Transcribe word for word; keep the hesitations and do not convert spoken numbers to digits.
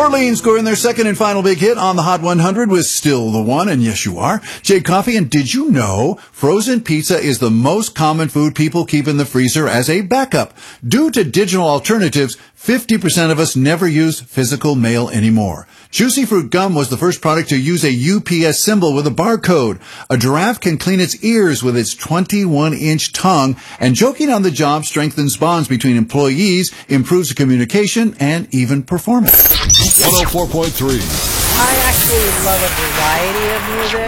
Orleans scoring their second and final big hit on the Hot one hundred with Still the One, and yes, you are. Jade Coffee, and did you know frozen pizza is the most common food people keep in the freezer as a backup? Due to digital alternatives, fifty percent of us never use physical mail anymore. Juicy Fruit Gum was the first product to use a U P S symbol with a barcode. A giraffe can clean its ears with its twenty-one inch tongue, and joking on the job strengthens bonds between employees, improves communication, and even performance. one oh four point three. I actually love a variety of music.